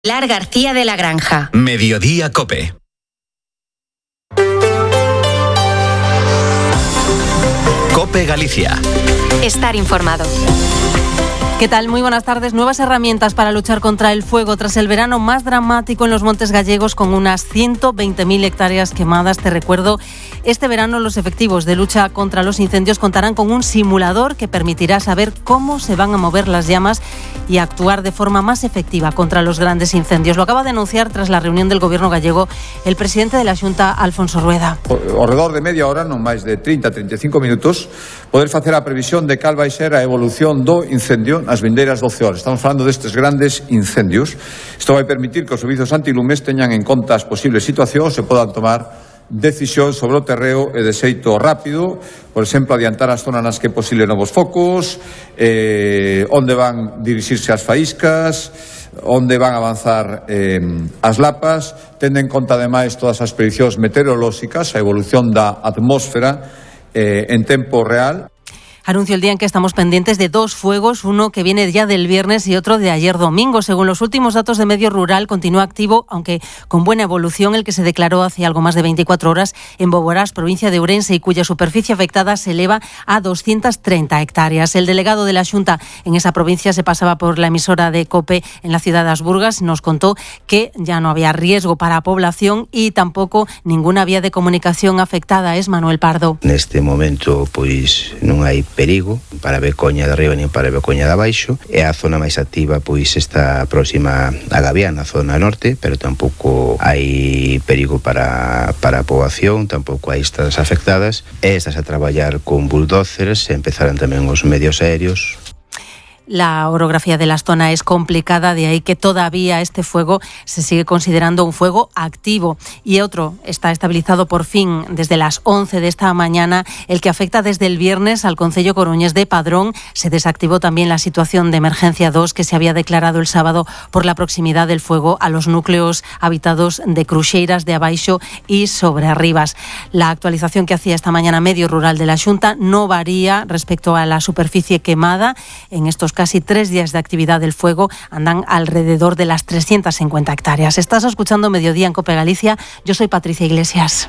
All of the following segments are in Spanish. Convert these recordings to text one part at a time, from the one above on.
Pilar García de la Granja. Mediodía COPE. COPE Galicia. Estar informado. ¿Qué tal? Muy buenas tardes. Nuevas herramientas para luchar contra el fuego tras el verano más dramático en los montes gallegos, con unas 120.000 hectáreas quemadas. Te recuerdo, este verano los efectivos de lucha contra los incendios contarán con un simulador que permitirá saber cómo se van a mover las llamas y actuar de forma más efectiva contra los grandes incendios. Lo acaba de anunciar tras la reunión del Gobierno gallego el presidente de la Xunta, Alfonso Rueda. Ao redor de media hora, non máis de 30-35 minutos, poder facer a previsión de cal vai ser a evolución do incendio nas vindeiras 12 horas. Estamos falando destes grandes incendios. Isto vai permitir que os servizos antilumes teñan en conta as posibles situacións e podan tomar decisións sobre o terreo e de xeito rápido, por exemplo, adiantar as zonas nas que é posible novos focos, onde van dirixirse as faíscas, onde van avanzar as lapas, tendo en conta ademais todas as prediccións meteorolóxicas, a evolución da atmósfera en tempo real. Anuncio el día en que estamos pendientes de dos fuegos, uno que viene ya del viernes y otro de ayer domingo. Según los últimos datos de Medio Rural, continúa activo, aunque con buena evolución, el que se declaró hace algo más de 24 horas en Boborás, provincia de Ourense, y cuya superficie afectada se eleva a 230 hectáreas. El delegado de la Xunta en esa provincia se pasaba por la emisora de COPE en la ciudad de Asburgas. Nos contó que ya no había riesgo para la población y tampoco ninguna vía de comunicación afectada. Es Manuel Pardo. Neste momento, pois, non hai perigo para a Becoña de arriba nin para a Becoña de abaixo, e a zona máis activa pois está próxima a Gavián, na zona norte, pero tampouco hai perigo para a poboación, tampouco hai estas afectadas, e estas a traballar con bulldozers, e empezaran tamén os medios aéreos. La orografía de la zona es complicada, de ahí que todavía este fuego se sigue considerando un fuego activo. Y otro está estabilizado por fin desde las 11 de esta mañana, el que afecta desde el viernes al concello coruñés de Padrón. Se desactivó también la situación de emergencia 2 que se había declarado el sábado por la proximidad del fuego a los núcleos habitados de Cruxeiras, de Abaixo y Sobrearribas. La actualización que hacía esta mañana Medio Rural de la Xunta no varía respecto a la superficie quemada. En estos casi 3 días de actividad del fuego andan alrededor de las 350 hectáreas. Estás escuchando Mediodía en COPE Galicia. Yo soy Patricia Iglesias.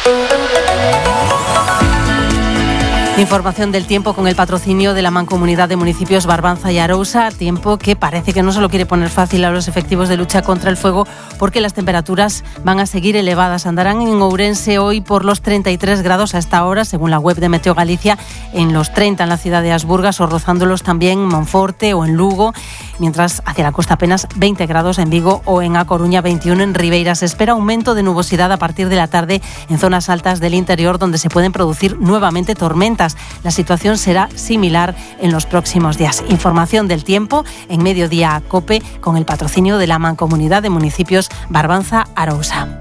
Información del tiempo con el patrocinio de la Mancomunidad de Municipios Barbanza y Arousa. Tiempo que parece que no se lo quiere poner fácil a los efectivos de lucha contra el fuego, porque las temperaturas van a seguir elevadas. Andarán en Ourense hoy por los 33 grados a esta hora, según la web de Meteo Galicia, en los 30 en la ciudad de Asburgas o rozándolos también en Monforte o en Lugo, mientras hacia la costa apenas 20 grados en Vigo o en A Coruña, 21 en Ribeira. Se espera aumento de nubosidad a partir de la tarde en zonas altas del interior, donde se pueden producir nuevamente tormentas. La situación será similar en los próximos días. Información del tiempo en Mediodía COPE con el patrocinio de la Mancomunidad de Municipios Barbanza-Arousa.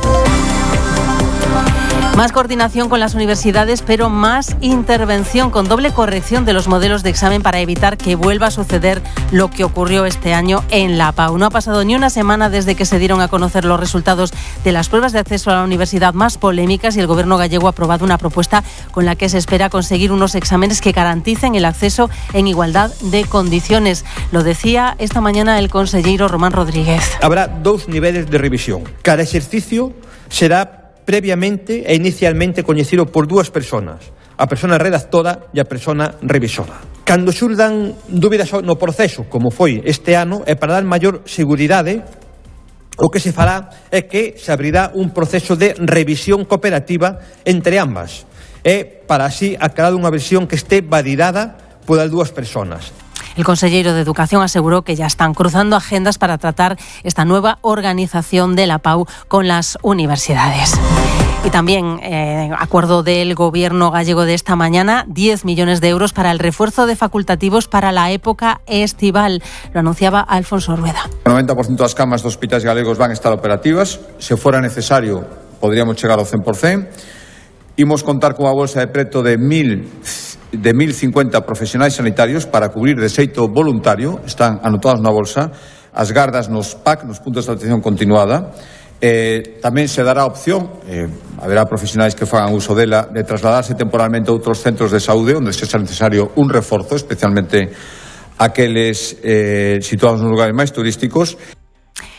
Más coordinación con las universidades, pero más intervención con doble corrección de los modelos de examen para evitar que vuelva a suceder lo que ocurrió este año en la PAU. No ha pasado ni una semana desde que se dieron a conocer los resultados de las pruebas de acceso a la universidad más polémicas y el Gobierno gallego ha aprobado una propuesta con la que se espera conseguir unos exámenes que garanticen el acceso en igualdad de condiciones. Lo decía esta mañana el conselleiro Román Rodríguez. Habrá 2 niveles de revisión. Cada exercicio será previamente e inicialmente coñecido por 2 persoas, a persona redactora e a persona revisora. Cando xurdan dúbidas no proceso, como foi este ano, e para dar maior seguridade, o que se fará é que se abrirá un proceso de revisión cooperativa entre ambas, e para así aclarar unha versión que este validada polas 2 persoas. El consejero de Educación aseguró que ya están cruzando agendas para tratar esta nueva organización de la PAU con las universidades. Y también, acuerdo del Gobierno gallego de esta mañana, 10 millones de euros para el refuerzo de facultativos para la época estival. Lo anunciaba Alfonso Rueda. O 90% das camas dos hospitais galegos van estar operativas. Se fora necesario, podríamos chegar ao 100%. Imos contar con a bolsa de preto de 1.050 profesionais sanitarios para cubrir de xeito voluntario. Están anotados na bolsa as gardas nos PAC, nos puntos de atención continuada. Tamén se dará opción, haberá profesionais que fagan uso dela, de trasladarse temporalmente a outros centros de saúde onde sexa necesario un reforzo, especialmente aqueles situados nos lugares máis turísticos.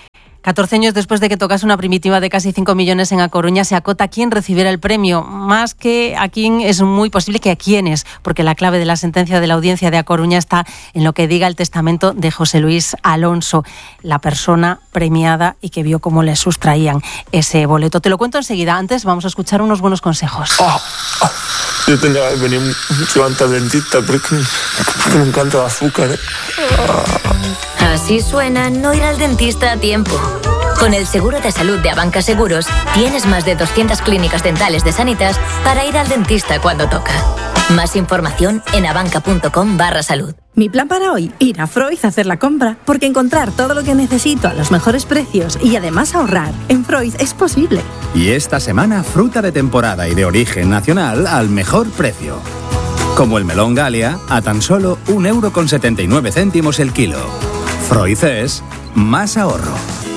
14 años después de que tocase una primitiva de casi 5 millones en A Coruña, se acota quién recibiera el premio. Más que a quién, es muy posible que a quiénes, porque la clave de la sentencia de la audiencia de A Coruña está en lo que diga el testamento de José Luis Alonso, la persona premiada y que vio cómo le sustraían ese boleto. Te lo cuento enseguida. Antes vamos a escuchar unos buenos consejos. Yo tenía que venir mucho antes al dentista porque me encanta el azúcar. Así suena no ir al dentista a tiempo. Con el seguro de salud de Abanca Seguros, tienes más de 200 clínicas dentales de Sanitas para ir al dentista cuando toca. Más información en abanca.com/salud. Mi plan para hoy, ir a Freud a hacer la compra, porque encontrar todo lo que necesito a los mejores precios y además ahorrar en Freud es posible. Y esta semana, fruta de temporada y de origen nacional al mejor precio. Como el melón Galia, a tan solo 1,79 € el kilo. Freud es más ahorro.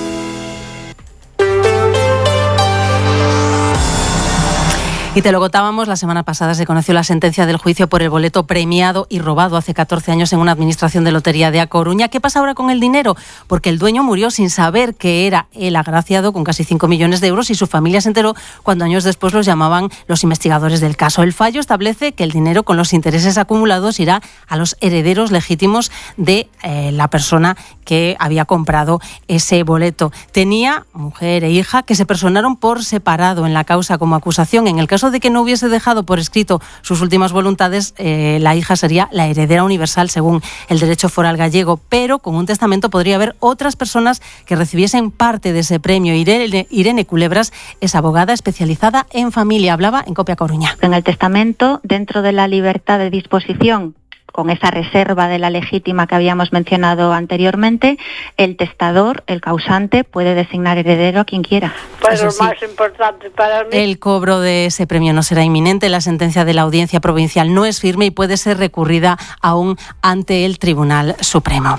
Y te lo contábamos, la semana pasada se conoció la sentencia del juicio por el boleto premiado y robado hace 14 años en una administración de lotería de A Coruña. ¿Qué pasa ahora con el dinero? Porque el dueño murió sin saber que era el agraciado con casi 5 millones de euros y su familia se enteró cuando años después los llamaban los investigadores del caso. El fallo establece que el dinero con los intereses acumulados irá a los herederos legítimos de la persona que había comprado ese boleto. Tenía mujer e hija que se personaron por separado en la causa como acusación. En el caso de que no hubiese dejado por escrito sus últimas voluntades, la hija sería la heredera universal según el derecho foral gallego, pero con un testamento podría haber otras personas que recibiesen parte de ese premio. Irene Culebras es abogada especializada en familia, hablaba en COPE A Coruña. En el testamento, dentro de la libertad de disposición, con esa reserva de la legítima que habíamos mencionado anteriormente, el testador, el causante, puede designar heredero a quien quiera. Pero sí, más importante para mí, el cobro de ese premio no será inminente. La sentencia de la Audiencia Provincial no es firme y puede ser recurrida aún ante el Tribunal Supremo.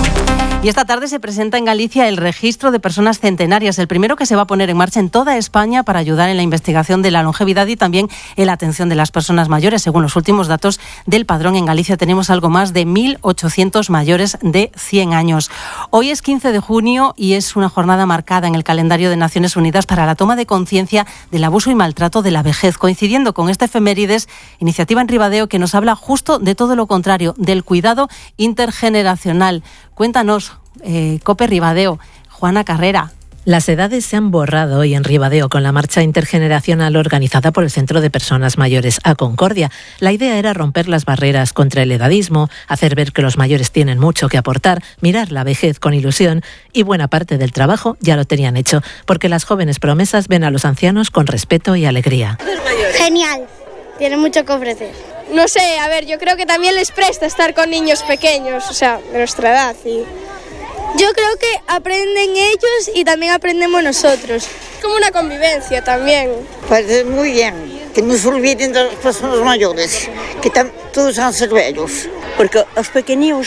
Y esta tarde se presenta en Galicia el registro de personas centenarias, el primero que se va a poner en marcha en toda España para ayudar en la investigación de la longevidad y también en la atención de las personas mayores. Según los últimos datos del Padrón, en Galicia tenemos algo más de 1.800 mayores de 100 años. Hoy es 15 de junio y es una jornada marcada en el calendario de Naciones Unidas para la toma de conciencia del abuso y maltrato de la vejez. Coincidiendo con esta efemérides, iniciativa en Ribadeo que nos habla justo de todo lo contrario, del cuidado intergeneracional. Cuéntanos, COPE Ribadeo, Juana Carrera. Las edades se han borrado hoy en Ribadeo con la marcha intergeneracional organizada por el Centro de Personas Mayores A Concordia. La idea era romper las barreras contra el edadismo, hacer ver que los mayores tienen mucho que aportar, mirar la vejez con ilusión, y buena parte del trabajo ya lo tenían hecho, porque las jóvenes promesas ven a los ancianos con respeto y alegría. Genial, tienen mucho que ofrecer. No sé, a ver, yo creo que también les presta estar con niños pequeños, o sea, de nuestra edad. Y yo creo que aprenden ellos y también aprendemos nosotros. Como una convivencia también. Pues muy bien, que no se olviden de las personas mayores, que todos han ser bellos. Porque los pequeños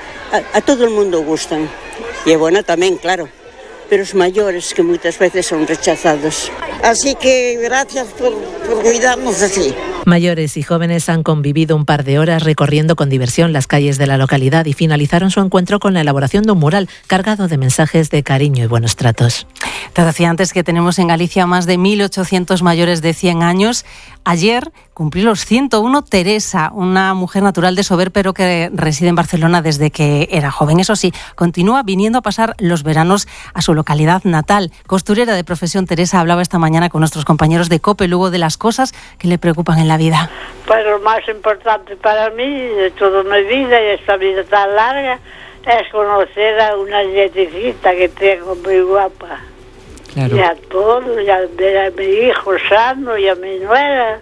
a todo el mundo gustan. Y bueno, también, claro. Pero los mayores que muchas veces son rechazados. Así que gracias por cuidarnos así. Mayores y jóvenes han convivido un par de horas recorriendo con diversión las calles de la localidad y finalizaron su encuentro con la elaboración de un mural cargado de mensajes de cariño y buenos tratos. Te decía antes que tenemos en Galicia más de 1.800 mayores de 100 años. Ayer cumplió los 101 Teresa, una mujer natural de Sober, pero que reside en Barcelona desde que era joven. Eso sí, continúa viniendo a pasar los veranos a su localidad natal. Costurera de profesión, Teresa hablaba esta mañana con nuestros compañeros de COPE Lugo de las cosas que le preocupan en la vida. Pues lo más importante para mí de toda mi vida y esta vida tan larga es conocer a una nieticita que tengo muy guapa. Claro. Y a todos, y a ver a mi hijo sano y a mi nuera.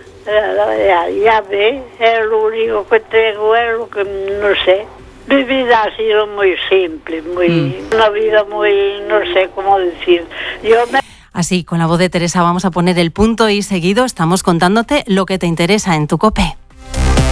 Ya ve, es lo único que tengo, es lo que no sé. Mi vida ha sido muy simple, una vida muy, no sé cómo decir. Así, con la voz de Teresa vamos a poner el punto y seguido estamos contándote lo que te interesa en tu COPE.